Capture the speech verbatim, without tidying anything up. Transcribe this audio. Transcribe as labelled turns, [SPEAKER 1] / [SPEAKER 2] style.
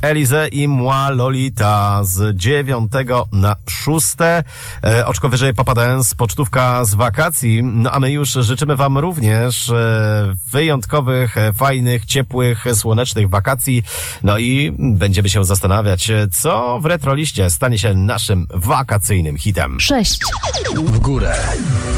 [SPEAKER 1] Elize i Moi Lolita z dziewiątego na szóste. E, oczko wyżej Papa Dance, pocztówka z wakacji. No a my już życzymy wam również e, wyjątkowych, e, fajnych, ciepłych, słonecznych wakacji. No i będziemy się zastanawiać, co w Retroliście stanie się naszym wakacyjnym hitem.
[SPEAKER 2] sześć.
[SPEAKER 3] W górę.